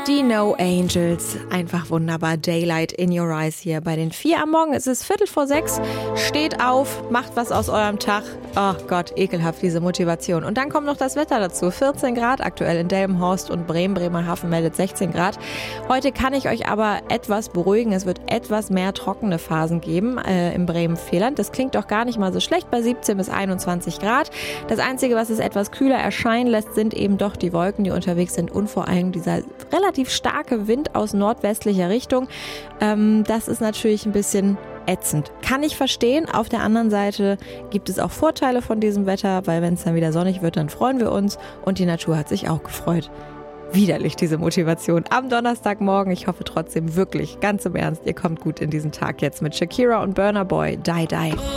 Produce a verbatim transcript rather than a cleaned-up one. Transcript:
Die No Angels, einfach wunderbar. Daylight in your eyes hier bei den vier am Morgen. Es ist Viertel vor sechs, steht auf, macht was aus eurem Tag. Oh Gott, ekelhaft diese Motivation. Und dann kommt noch das Wetter dazu. vierzehn Grad aktuell in Delmenhorst und Bremen. Bremerhaven meldet sechzehn Grad. Heute kann ich euch aber etwas beruhigen. Es wird etwas mehr trockene Phasen geben äh, im Bremen-Vierland. Das klingt doch gar nicht mal so schlecht bei siebzehn bis einundzwanzig Grad. Das Einzige, was es etwas kühler erscheinen lässt, sind eben doch die Wolken, die unterwegs sind und vor allem dieser relativ starke Wind aus nordwestlicher Richtung. Ähm, das ist natürlich ein bisschen ätzend. Kann ich verstehen. Auf der anderen Seite gibt es auch Vorteile von diesem Wetter, weil wenn es dann wieder sonnig wird, dann freuen wir uns und die Natur hat sich auch gefreut. Widerlich diese Motivation am Donnerstagmorgen. Ich hoffe trotzdem wirklich, ganz im Ernst, ihr kommt gut in diesen Tag jetzt mit Shakira und Burna Boy. Die, die.